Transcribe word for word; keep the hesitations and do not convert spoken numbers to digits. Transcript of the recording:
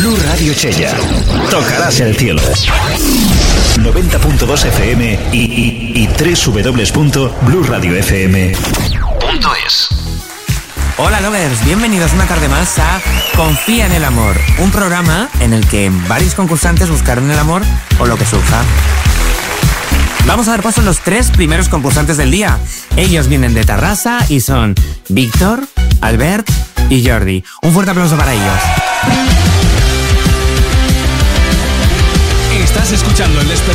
Blu Radio Chella. Tocarás el cielo. noventa punto dos F M y, y, y doble u doble u doble u punto blu radio f m punto es. Hola lovers, bienvenidos una tarde más a Confía en el Amor, un programa en el que varios concursantes buscarán el amor o lo que surja. Vamos a dar paso a los tres primeros concursantes del día. Ellos vienen de Tarrasa y son Víctor, Albert y Jordi. Un fuerte aplauso para ellos. Estás escuchando el